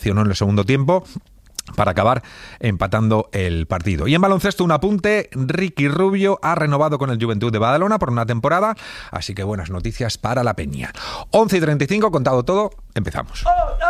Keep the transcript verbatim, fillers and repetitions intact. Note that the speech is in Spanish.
reaccionó en el segundo tiempo para acabar empatando el partido. Y en baloncesto, un apunte: Ricky Rubio ha renovado con el Juventud de Badalona por una temporada, así que buenas noticias para la Peña. once y treinta y cinco, contado todo, empezamos. Oh,